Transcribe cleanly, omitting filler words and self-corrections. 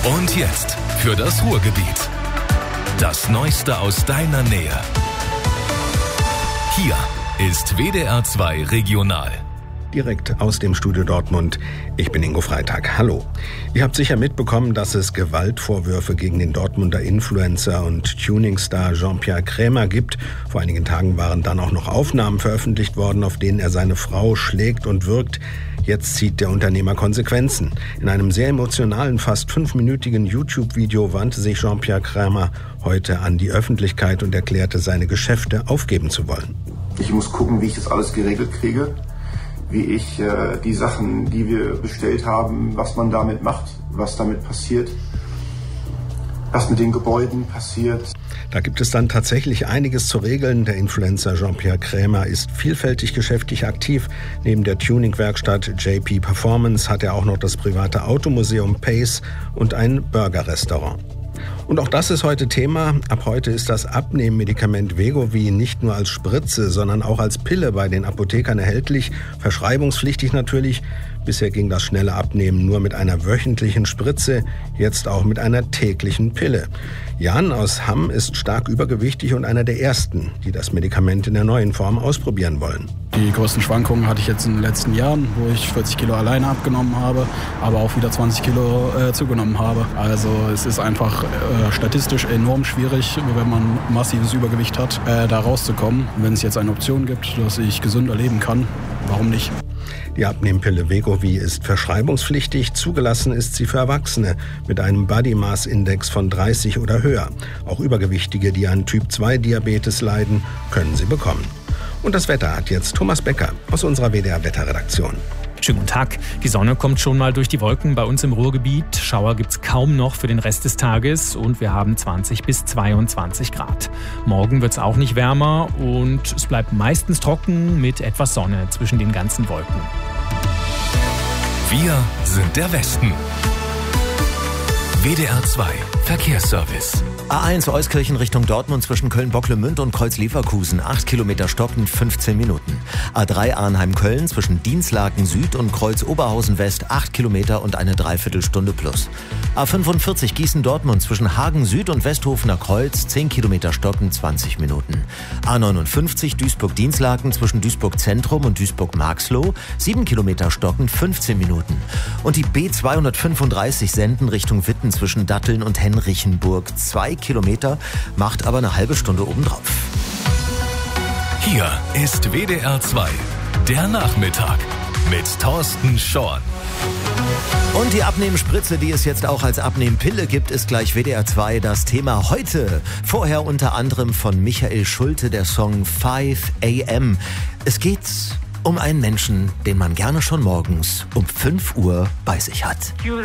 Und jetzt für das Ruhrgebiet. Das Neueste aus deiner Nähe. Hier ist WDR 2 Regional. Direkt aus dem Studio Dortmund. Ich bin Ingo Freitag. Hallo. Ihr habt sicher mitbekommen, dass es Gewaltvorwürfe gegen den Dortmunder Influencer und Tuningstar Jean-Pierre Krämer gibt. Vor einigen Tagen waren dann auch noch Aufnahmen veröffentlicht worden, auf denen er seine Frau schlägt und würgt. Jetzt zieht der Unternehmer Konsequenzen. In einem sehr emotionalen, fast 5-minütigen YouTube-Video wandte sich Jean-Pierre Krämer heute an die Öffentlichkeit und erklärte, seine Geschäfte aufgeben zu wollen. Ich muss gucken, wie ich das alles geregelt kriege, wie ich die Sachen, die wir bestellt haben, was man damit macht, was damit passiert, was mit den Gebäuden passiert. Da gibt es dann tatsächlich einiges zu regeln. Der Influencer Jean-Pierre Krämer ist vielfältig geschäftlich aktiv. Neben der Tuning-Werkstatt JP Performance hat er auch noch das private Automuseum Pace und ein Burger-Restaurant. Und auch das ist heute Thema. Ab heute ist das Abnehmmedikament Wegovy nicht nur als Spritze, sondern auch als Pille bei den Apothekern erhältlich, verschreibungspflichtig natürlich. Bisher ging das schnelle Abnehmen nur mit einer wöchentlichen Spritze, jetzt auch mit einer täglichen Pille. Jan aus Hamm ist stark übergewichtig und einer der ersten, die das Medikament in der neuen Form ausprobieren wollen. Die größten Schwankungen hatte ich jetzt in den letzten Jahren, wo ich 40 Kilo alleine abgenommen habe, aber auch wieder 20 Kilo zugenommen habe. Also es ist einfach statistisch enorm schwierig, wenn man massives Übergewicht hat, da rauszukommen. Wenn es jetzt eine Option gibt, dass ich gesünder leben kann, warum nicht? Die Abnehmpille Wegovy ist verschreibungspflichtig, zugelassen ist sie für Erwachsene mit einem Body Mass Index von 30 oder höher. Auch Übergewichtige, die an Typ-2-Diabetes leiden, können sie bekommen. Und das Wetter hat jetzt Thomas Becker aus unserer WDR-Wetterredaktion. Schönen guten Tag. Die Sonne kommt schon mal durch die Wolken bei uns im Ruhrgebiet. Schauer gibt's kaum noch für den Rest des Tages und wir haben 20 bis 22 Grad. Morgen wird's auch nicht wärmer und es bleibt meistens trocken mit etwas Sonne zwischen den ganzen Wolken. Wir sind der Westen. WDR 2 Verkehrsservice. A1 Euskirchen Richtung Dortmund zwischen Köln-Bocklemünd und Kreuz-Leverkusen. 8 Kilometer stockend, 15 Minuten. A3 Arnheim-Köln zwischen Dienstlaken Süd und Kreuz-Oberhausen West. 8 Kilometer und eine Dreiviertelstunde plus. A45 Gießen-Dortmund zwischen Hagen Süd und Westhofener Kreuz. 10 Kilometer stockend, 20 Minuten. A59 Duisburg-Dienstlaken zwischen Duisburg-Zentrum und Duisburg-Marxloh. 7 Kilometer stockend, 15 Minuten. Und die B235 Senden Richtung Witten zwischen Datteln und Henrichenburg. 2 Kilometer, macht aber eine halbe Stunde obendrauf. Hier ist WDR 2, der Nachmittag mit Thorsten Schorn. Und die Abnehmspritze, die es jetzt auch als Abnehmpille gibt, ist gleich WDR 2 das Thema heute. Vorher unter anderem von Michael Schulte der Song 5 AM. Es geht um einen Menschen, den man gerne schon morgens um 5 Uhr bei sich hat.